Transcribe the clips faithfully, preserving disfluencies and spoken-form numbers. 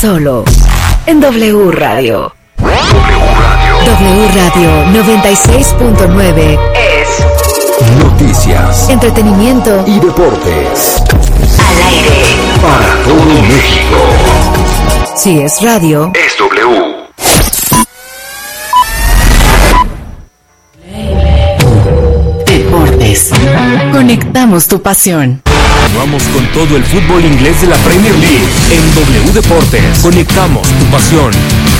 solo en W Radio. W Radio. W Radio noventa y seis punto nueve es noticias, entretenimiento y deportes. Al aire Para todo México. Si es radio, Es W. Deportes. Conectamos tu pasión. Vamos con todo el fútbol inglés de la Premier League en W Deportes. Conectamos tu pasión.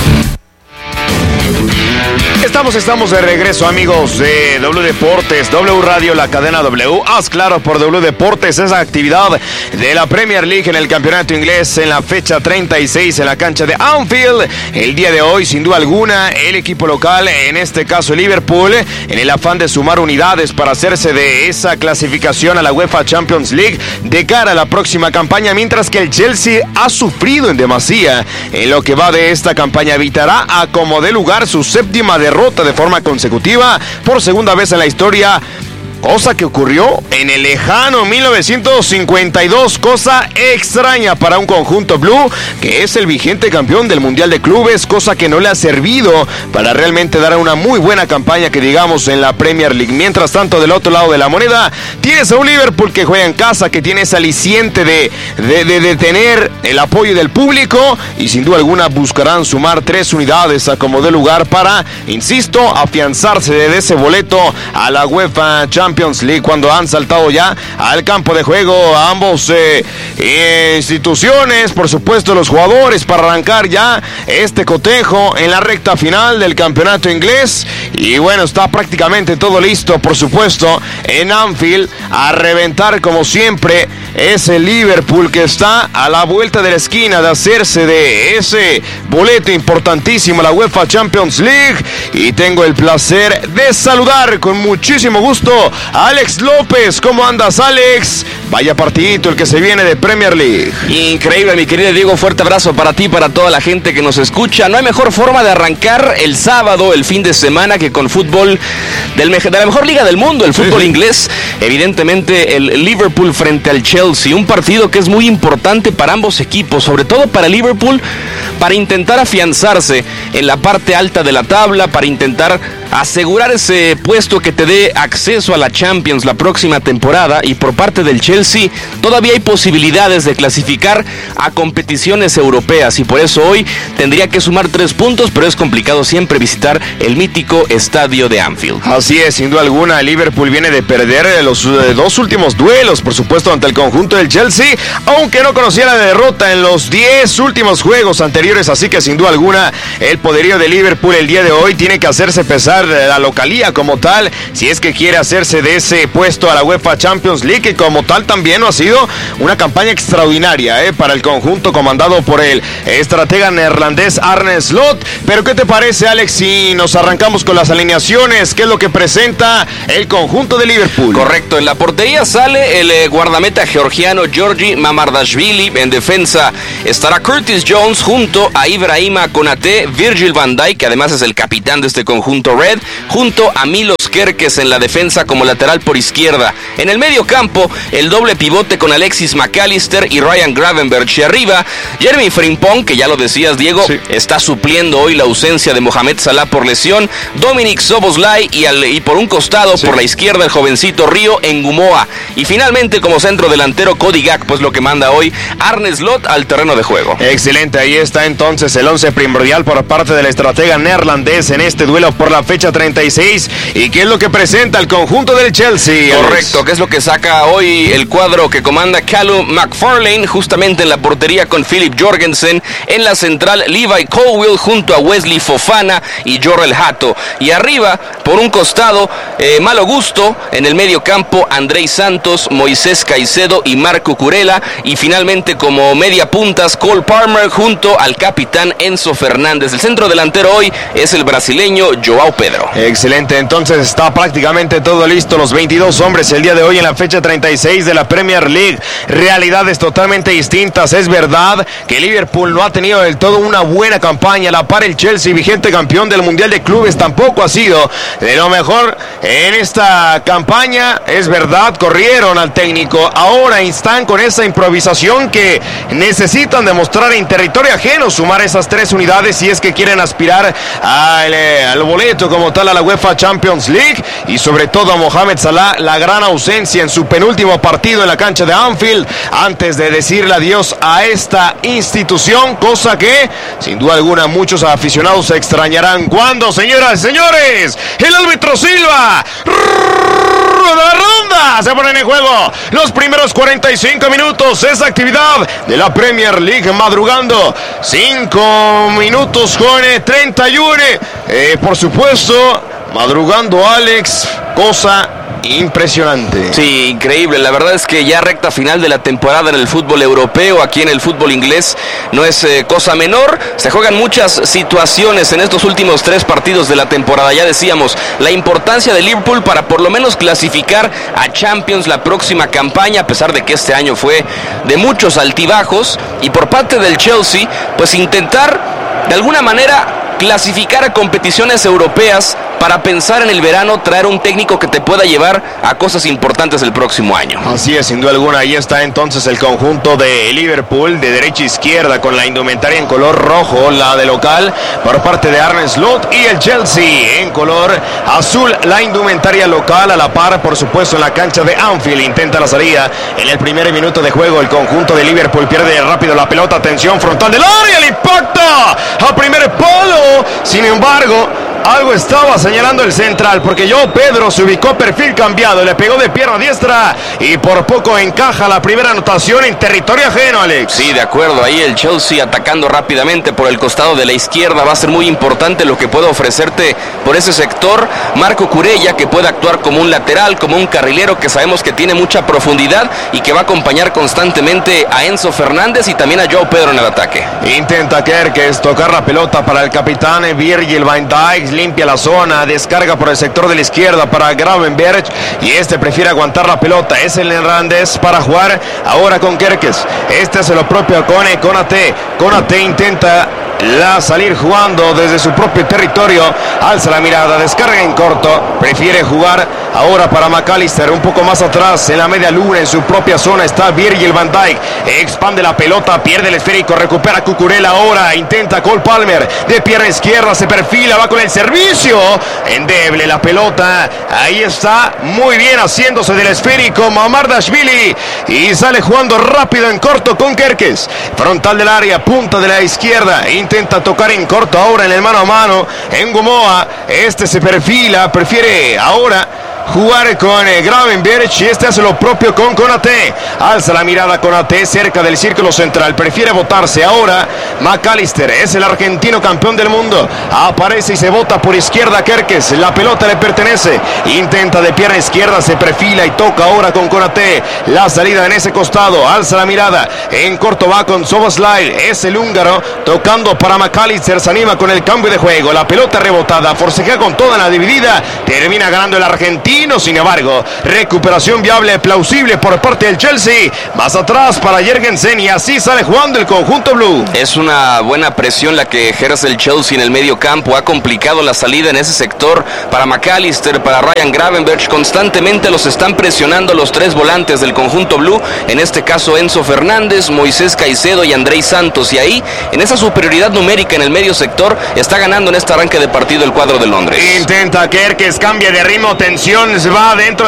Estamos, estamos de regreso, amigos de W Deportes, W Radio, la cadena W. Haz claro por W Deportes esa actividad de la Premier League en el campeonato inglés en la fecha treinta y seis en la cancha de Anfield. El día de hoy, sin duda alguna, el equipo local, en este caso Liverpool, en el afán de sumar unidades para hacerse de esa clasificación a la UEFA Champions League de cara a la próxima campaña, mientras que el Chelsea ha sufrido en demasía en lo que va de esta campaña. Evitará a como dé lugar su séptima derrota de forma consecutiva por segunda vez en la historia, cosa que ocurrió en el lejano mil novecientos cincuenta y dos, cosa extraña para un conjunto blue que es el vigente campeón del Mundial de Clubes, cosa que no le ha servido para realmente dar una muy buena campaña que digamos en la Premier League. Mientras tanto, del otro lado de la moneda tienes a un Liverpool que juega en casa, que tiene ese aliciente de, de, de, de tener el apoyo del público y sin duda alguna buscarán sumar tres unidades a como dé lugar para, insisto, afianzarse de ese boleto a la UEFA Champions Champions League, cuando han saltado ya al campo de juego a ambos eh, eh, instituciones, por supuesto los jugadores, para arrancar ya este cotejo en la recta final del campeonato inglés. Y bueno, está prácticamente todo listo, por supuesto, en Anfield, a reventar como siempre ese Liverpool que está a la vuelta de la esquina de hacerse de ese boleto importantísimo a la UEFA Champions League. Y tengo el placer de saludar con muchísimo gusto Alex López. ¿Cómo andas, Alex? Vaya partidito el que se viene de Premier League. Increíble, mi querido Diego. Fuerte abrazo para ti, para toda la gente que nos escucha. No hay mejor forma de arrancar el sábado, el fin de semana, que con fútbol del, de la mejor liga del mundo, el fútbol sí. inglés. Evidentemente, el Liverpool frente al Chelsea. Un partido que es muy importante para ambos equipos, sobre todo para Liverpool, para intentar afianzarse en la parte alta de la tabla, para intentar asegurar ese puesto que te dé acceso a la Champions la próxima temporada. Y por parte del Chelsea todavía hay posibilidades de clasificar a competiciones europeas, y por eso hoy tendría que sumar tres puntos, pero es complicado siempre visitar el mítico estadio de Anfield. Así es, sin duda alguna, el Liverpool viene de perder los eh, dos últimos duelos, por supuesto, ante el conjunto del Chelsea, aunque no conocía la derrota en los diez últimos juegos anteriores, así que sin duda alguna el poderío de Liverpool el día de hoy tiene que hacerse pesar de la localía como tal, si es que quiere hacerse de ese puesto a la UEFA Champions League, que como tal también no ha sido una campaña extraordinaria eh, para el conjunto comandado por el estratega neerlandés Arne Slot. Pero ¿qué te parece, Alex, si nos arrancamos con las alineaciones? ¿Qué es lo que presenta el conjunto de Liverpool? Correcto, en la portería sale el eh, guardameta georgiano Georgi Mamardashvili. En defensa estará Curtis Jones junto a Ibrahima Konate, Virgil van Dijk, que además es el capitán de este conjunto red, junto a Milos Kerkez en la defensa como lateral por izquierda. En el medio campo, el doble pivote con Alexis McAllister y Ryan Gravenberch. Y arriba, Jeremy Frimpong, que ya lo decías, Diego, sí. está supliendo hoy la ausencia de Mohamed Salah por lesión. Dominic Szoboszlai y, al, y por un costado, sí. por la izquierda, el jovencito Río Ngumoa. Y finalmente, como centro delantero, Cody Gakpo, pues lo que manda hoy Arne Slot al terreno de juego. Excelente, ahí está entonces el once primordial por parte del estratega neerlandés en este duelo por la fecha treinta y seis. ¿Y qué es lo que presenta el conjunto del Chelsea? Correcto, ¿qué es lo que saca hoy el cuadro que comanda Callum McFarlane? Justamente en la portería con Philip Jorgensen, en la central Levi Colwill junto a Wesley Fofana y Jorrel Hato. Y arriba, por un costado, eh, Malo Gusto, en el medio campo Andrei Santos, Moisés Caicedo y Marco Curella. Y finalmente como media puntas Cole Palmer junto al capitán Enzo Fernández. El centro delantero hoy es el brasileño Joao Pedro. Pedro. Excelente, entonces está prácticamente todo listo. Los veintidós hombres el día de hoy en la fecha treinta y seis de la Premier League. Realidades totalmente distintas. Es verdad que Liverpool no ha tenido del todo una buena campaña. A la par el Chelsea, vigente campeón del Mundial de Clubes, tampoco ha sido de lo mejor en esta campaña. Es verdad, corrieron al técnico. Ahora están con esa improvisación que necesitan demostrar en territorio ajeno, sumar esas tres unidades si es que quieren aspirar al, eh, al boleto como tal a la UEFA Champions League. Y sobre todo a Mohamed Salah, la gran ausencia en su penúltimo partido en la cancha de Anfield antes de decirle adiós a esta institución, cosa que sin duda alguna muchos aficionados se extrañarán cuando, señoras y señores, el árbitro silba de la ronda, se ponen en juego los primeros cuarenta y cinco minutos. Esa actividad de la Premier League madrugando cinco minutos con treinta y uno. Eh, por supuesto, madrugando Alex, cosa impresionante. Sí, increíble. La verdad es que ya recta final de la temporada en el fútbol europeo, aquí en el fútbol inglés, no es eh, cosa menor. Se juegan muchas situaciones en estos últimos tres partidos de la temporada. Ya decíamos, la importancia de Liverpool para por lo menos clasificar a Champions la próxima campaña, a pesar de que este año fue de muchos altibajos. Y por parte del Chelsea, pues intentar de alguna manera clasificar a competiciones europeas para pensar en el verano, traer un técnico que te pueda llevar a cosas importantes el próximo año. Así es, sin duda alguna. Ahí está entonces el conjunto de Liverpool, de derecha a izquierda, con la indumentaria en color rojo, la de local, por parte de Arne Slot, y el Chelsea en color azul, la indumentaria local, a la par, por supuesto, en la cancha de Anfield. Intenta la salida en el primer minuto de juego. El conjunto de Liverpool pierde rápido la pelota. Atención, frontal del área, el impacto a primer palo. Sin embargo, algo estaba señalando el central, porque João Pedro se ubicó perfil cambiado, le pegó de pierna diestra y por poco encaja la primera anotación en territorio ajeno, Alex. Sí, de acuerdo, ahí el Chelsea atacando rápidamente por el costado de la izquierda. Va a ser muy importante lo que pueda ofrecerte por ese sector Marco Cucurella, que puede actuar como un lateral, como un carrilero, que sabemos que tiene mucha profundidad y que va a acompañar constantemente a Enzo Fernández y también a João Pedro en el ataque. Intenta Kerkez tocar la pelota para el capitán Virgil van Dijk, limpia la zona, descarga por el sector de la izquierda para Gravenberch y este prefiere aguantar la pelota. Es el Hernández para jugar ahora con Kerkez. Este hace lo propio con Konate. Konate intenta la salir jugando desde su propio territorio, alza la mirada, descarga en corto, prefiere jugar ahora para McAllister, un poco más atrás en la media luna, en su propia zona está Virgil van Dijk, expande la pelota, pierde el esférico, recupera Cucurella ahora, intenta Cole Palmer, de pierna izquierda, se perfila, va con el servicio, endeble la pelota, ahí está, muy bien haciéndose del esférico Mamardashvili y sale jugando rápido en corto con Kerkez, frontal del área, punta de la izquierda, intenta tocar en corto ahora en el mano a mano en Gomoa, este se perfila, prefiere ahora jugar con eh, Gravenberch y este hace lo propio con Konate, alza la mirada Konate cerca del círculo central, prefiere botarse ahora McAllister, es el argentino campeón del mundo, aparece y se bota por izquierda Kerkez, la pelota le pertenece, intenta de pierna izquierda, se perfila y toca ahora con Konate, la salida en ese costado, alza la mirada, en corto va con Szoboszlai, es el húngaro, tocando para McAllister, se anima con el cambio de juego, la pelota rebotada, forcejea con toda la dividida, termina ganando el argentino. Sin embargo, recuperación viable, plausible por parte del Chelsea, más atrás para Jürgensen y así sale jugando el conjunto blue. Es una buena presión la que ejerce el Chelsea en el medio campo, ha complicado la salida en ese sector para McAllister, para Ryan Gravenberch, constantemente los están presionando los tres volantes del conjunto blue, en este caso Enzo Fernández, Moisés Caicedo y Andrei Santos, y ahí, en esa superioridad numérica en el medio sector, está ganando en este arranque de partido el cuadro de Londres. Intenta Kerkez, cambia de ritmo, tensión, se va adentro